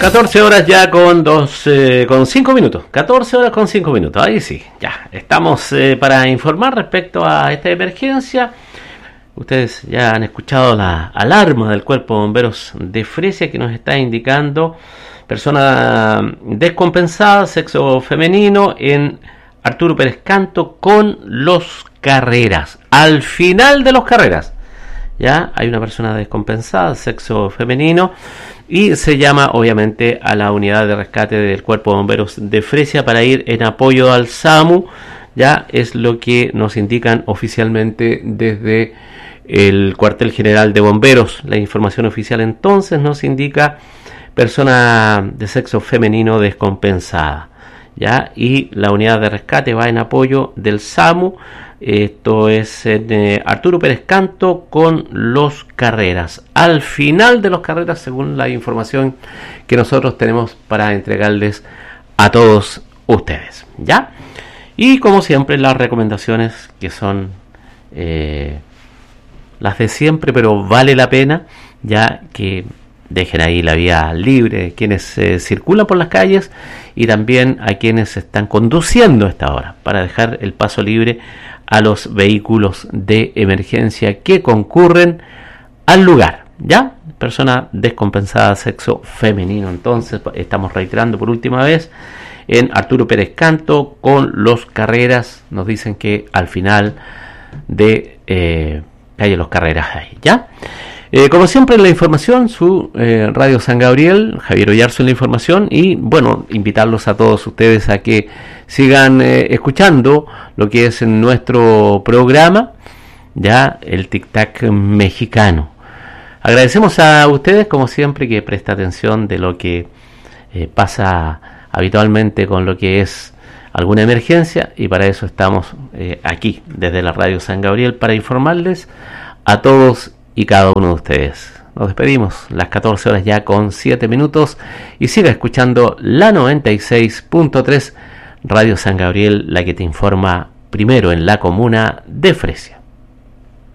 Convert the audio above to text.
14 horas ya con 5 minutos. 14 horas con 5 minutos. Ahí sí, ya. Estamos para informar respecto a esta emergencia. Ustedes ya han escuchado la alarma del Cuerpo de Bomberos de Fresia que nos está indicando persona descompensada, sexo femenino, en Arturo Pérez Canto con Los Carreras. Al final de Los Carreras, ya hay una persona descompensada, sexo femenino, y se llama obviamente a la unidad de rescate del Cuerpo de Bomberos de Fresia para ir en apoyo al SAMU. Ya es lo que nos indican oficialmente desde el cuartel general de bomberos. La información oficial entonces nos indica persona de sexo femenino descompensada, ya, y la unidad de rescate va en apoyo del SAMU. Esto es en Arturo Pérez Canto con Los Carreras. Al final de Los Carreras, según la información que nosotros tenemos para entregarles a todos ustedes, ¿ya? Y como siempre, las recomendaciones que son las de siempre, pero vale la pena, ya que dejen ahí la vía libre quienes circulan por las calles y también a quienes están conduciendo a esta hora, para dejar el paso libre a los vehículos de emergencia que concurren al lugar, ¿ya? Persona descompensada, sexo femenino. Entonces, estamos reiterando por última vez, en Arturo Pérez Canto con Los Carreras. Nos dicen que al final de calle Los Carreras, ahí, ¿ya? Como siempre, en la información, su Radio San Gabriel, Javier Oyarzo en la información, y bueno, invitarlos a todos ustedes a que sigan escuchando lo que es en nuestro programa, ya, el Tic Tac mexicano. Agradecemos a ustedes, como siempre, que presta atención de lo que pasa habitualmente con lo que es alguna emergencia, y para eso estamos aquí, desde la Radio San Gabriel, para informarles a todos y cada uno de ustedes. Nos despedimos, las 14 horas ya con 7 minutos, y siga escuchando la 96.3 Radio San Gabriel, la que te informa primero en la comuna de Fresia.